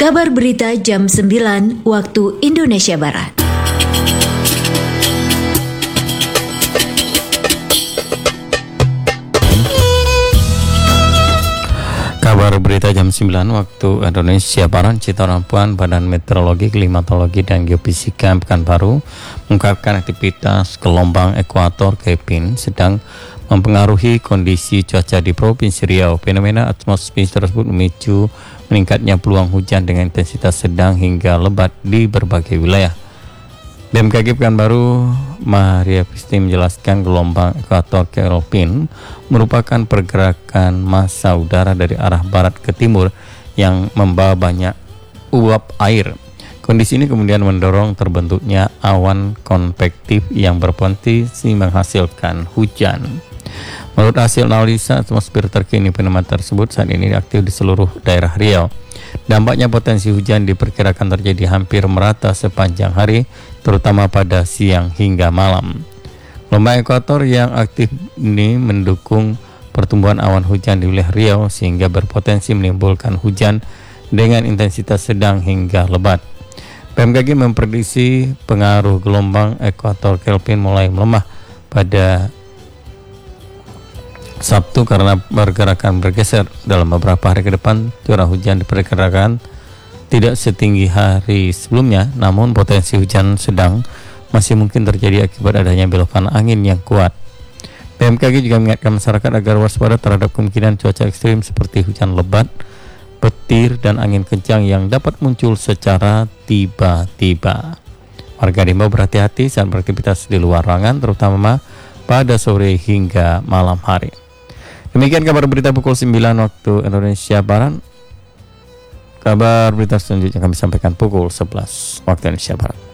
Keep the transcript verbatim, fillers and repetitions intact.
Kabar berita jam sembilan waktu Indonesia Barat. Kabar berita jam sembilan waktu Indonesia Barat. Cita Rampuan Badan Meteorologi, Klimatologi dan Geofisika Pekanbaru mengungkapkan aktivitas gelombang ekuator Kepin sedang mempengaruhi kondisi cuaca di Provinsi Riau. Fenomena atmosfer tersebut memicu meningkatnya peluang hujan dengan intensitas sedang hingga lebat di berbagai wilayah. B M K G Pekanbaru Maria Pisti menjelaskan gelombang ekuator Kepin merupakan pergerakan massa udara dari arah barat ke timur yang membawa banyak uap air. Kondisi ini kemudian mendorong terbentuknya awan konvektif yang berpotensi menghasilkan hujan. Menurut hasil analisa atmosfer terkini, fenomena tersebut saat ini aktif di seluruh daerah Riau. Dampaknya potensi hujan diperkirakan terjadi hampir merata sepanjang hari, terutama pada siang hingga malam. Gelombang ekuator yang aktif ini mendukung pertumbuhan awan hujan di wilayah Riau sehingga berpotensi menimbulkan hujan dengan intensitas sedang hingga lebat. B M K G memprediksi pengaruh gelombang ekuator Kepin mulai melemah pada Sabtu karena pergerakan bergeser. Dalam beberapa hari ke depan, curah hujan diperkirakan tidak setinggi hari sebelumnya, namun potensi hujan sedang masih mungkin terjadi akibat adanya belokan angin yang kuat. B M K G juga mengingatkan masyarakat agar waspada terhadap kemungkinan cuaca ekstrim seperti hujan lebat, petir, dan angin kencang yang dapat muncul secara tiba-tiba. Warga diimbau berhati-hati saat beraktivitas di luar ruangan, terutama pada sore hingga malam hari. Demikian kabar berita pukul sembilan waktu Indonesia Barat. Kabar berita selanjutnya kami sampaikan pukul sebelas waktu Indonesia Barat.